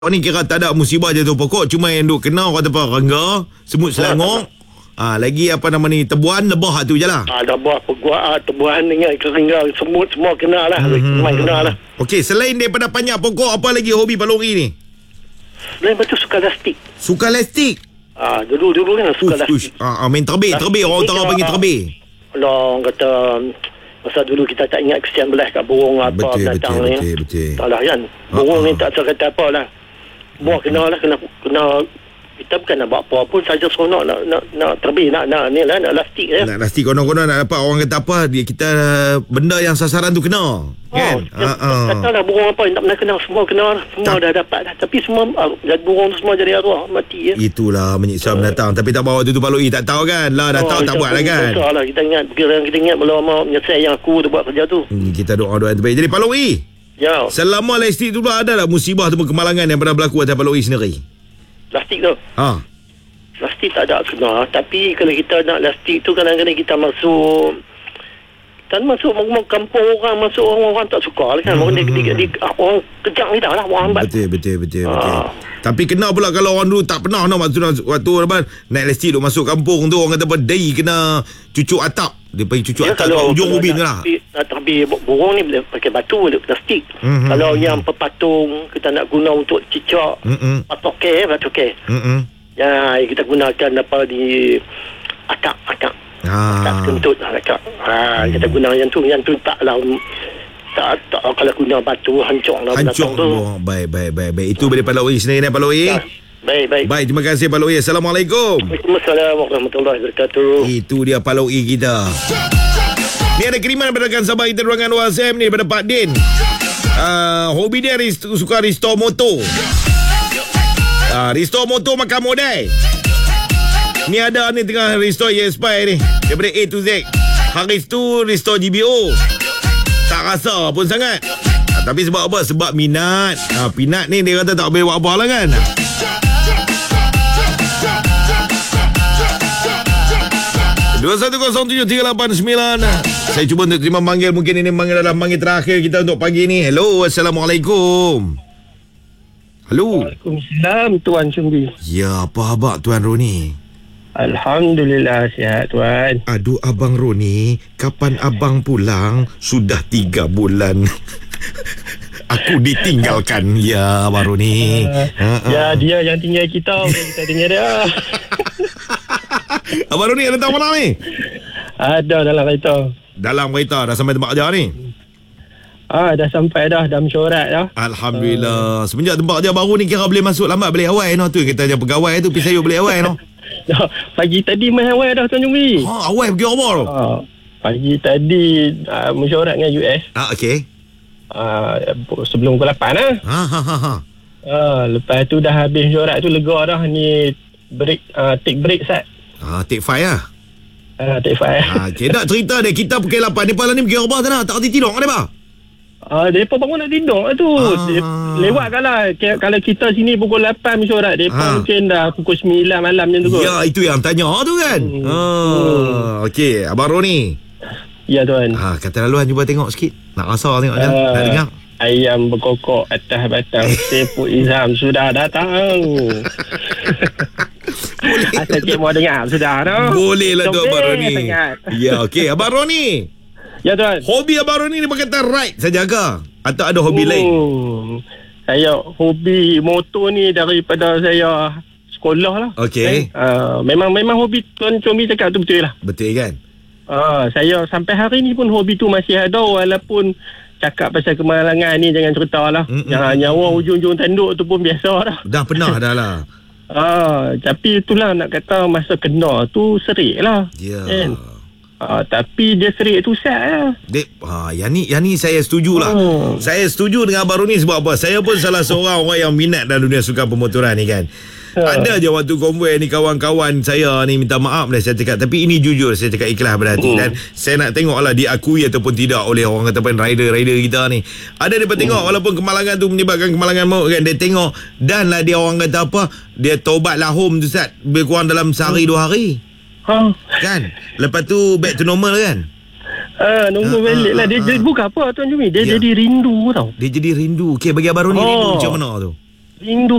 Ni kira tak ada musibah jatuh pokok, cuma yang duk kena orang tempat rengga, semut selangor. Lagi apa nama ni, tebuan lebah tu je lah. Lebah, peguak, tebuan dengan keringga, semut semua kena lah. Memang kena lah. Okey, selain daripada panjat pokok, apa lagi hobi Pak Lori ni? Lain betul suka lastik. Suka lastik? Dulu kan suka lastik. Main terbih orang utara panggil terbih. Orang kata masa dulu kita tak ingat kesian belah kat burung apa binatang ni. Betul. Tak lah kan. Burung ni tak tahu kata apa lah. Buah kena kita bukan nak buat apa pun, saja seronok nak terbih, nak ni lah, nak lastik ya. Nak lastik konon-konon nak dapat orang kata apa, kita benda yang sasaran tu kena. Kan? Katalah burung apa yang tak pernah kena, semua kena lah. Semua dah dapat dah. Tapi semua burung tu semua jadi arwah, mati ya. Itulah menyiksa binatang. Tapi tak bawa tu Pak Lori, tak tahu kan. Lah dah tahu tak buat lah kan. Lah, kita ingat belum menyelesaikan yang aku tu buat kerja tu. Kita doa yang terbaik. Jadi Pak Lori, ya. selama lastik tu ada tak musibah atau kemalangan yang pernah berlaku atas Pak Lori sendiri? Lastik tu? Lastik tak ada kena. Tapi kalau kita nak lastik tu, kadang-kadang kita masuk kampung orang, masuk orang tak suka lah kan. Orang orang kejam kita lah, orang hambat. Betul. Tapi kena pula kalau orang dulu tak pernah waktu naik lastik duk masuk kampung tu, orang kata apa, day kena cucuk atap. Dia pergi cucuk atap kat ujung ubin lah. Tapi burung ni boleh pakai batu, boleh plastik. Kalau yang pepatung kita nak guna untuk cicak, patoke. Ya, kita gunakan apa di akak. Akak kentut akak. Kita guna yang tu taklah tak kalau guna batu hancur lah binatang tu. Baik. Itu boleh Pak Lori sendiri Pak Lori. Baik, terima kasih Pak Lori. Assalamualaikum. Waalaikumsalam warahmatullahi wabarakatuh. Itu dia Pak Lori kita. Ni ada kiriman daripada rakan sahabat kita ruangan WhatsApp ni, daripada Pak Din. Hobi dia suka restore motor. Restore motor makan modal. Ni ada ni tengah restore ESP ni, daripada A to Z. Haris tu restore GBO. Tak rasa pun sangat. Tapi sebab apa? Sebab minat. Pinat ni dia kata tak boleh buat apa lah kan. Dua 21073889. Saya cuba untuk terima manggil. Mungkin ini adalah manggil terakhir kita untuk pagi ni. Hello, Assalamualaikum. Halo. Waalaikumsalam Tuan Sumbi. Ya, apa khabar Tuan Roni? Alhamdulillah sihat Tuan. Aduh Abang Roni, kapan abang pulang? Sudah 3 bulan. Aku ditinggalkan. Ya Abang Roni. Ya, dia yang tinggal kita. Kita tinggal dia. Abang Roni ada tahu mana ni? Ada dalam kereta. Dalam kereta dah sampai tempat kerja ni? Dah sampai dah mesyuarat dah. Alhamdulillah. Semenjak tempat kerja baru ni kira boleh masuk lambat, boleh awal tu. Kita je pegawai tu pergi sayur boleh awal no. Pagi tadi main awal dah Tuan Jumi. Awal pergi apa tu? Pagi tadi mesyuarat dengan US. Okey. Sebelum pukul 8 lah. Lepas tu dah habis mesyuarat tu, lega dah ni take break sat. Take 5 lah. Take 5. Okay, tak cerita dia. Kita pukul 8. Dia pala ni pergi apa sana? Tak kerti tidur kan dia, Pak? Mereka bangun nak tidur lah tu. Lewat lah. Kalau kita sini pukul 8 mesyuarat, mereka mungkin dah pukul 9 malam macam tu kot. Ya, itu yang tanya tu kan. Okey, Abang Roni. Ya Tuan. Kata laluan cuba tengok sikit. Nak rasa tengok je. Nak dengar. Ayam berkokok atas batang Sepuk Izam sudah datang. Asal cik mau dengar sudah dah. Boleh lah tu Abang Roni. Ya, okey. Abang Roni. Ya Tuan. Hobi Abang Roni ni berkaitan ride saja ke? Atau ada hobi lain? Saya hobi motor ni daripada saya sekolah lah. Okey. Memang hobi Tuan Comi cakap tu betul lah. Betul kan? Saya sampai hari ni pun hobi tu masih ada, walaupun cakap pasal kemalangan ni jangan cerita lah. Nyawa ujung-ujung tanduk tu pun biasa dah. Dah pernah dah lah. Tapi itulah nak kata masa kena tu serik lah. Ya. Kan? Tapi dia serik tu sat lah. Yang ni saya setuju lah. Saya setuju dengan Abang Roni sebab apa? Saya pun salah seorang orang yang minat dalam dunia sukan pemotoran ni kan. Ada je waktu konvoi ni kawan-kawan saya ni minta maaf dah saya cakap, tapi ini jujur saya cakap ikhlas berhati. Dan saya nak tengok lah diakui ataupun tidak oleh orang katakan rider kita ni. Ada dia tengok walaupun kemalangan tu menyebabkan kemalangan maut kan, dia tengok dan lah dia orang kata apa, dia taubat lahum tu Ustaz, lebih kurang dalam sehari 2 hari. Kan? Lepas tu back to normal kan? Nunggu balik lah. Dia bukan apa Tuan Jumi, dia jadi rindu tau. Dia jadi rindu. Okey, bagi Abang Roni rindu macam mana tu? rindu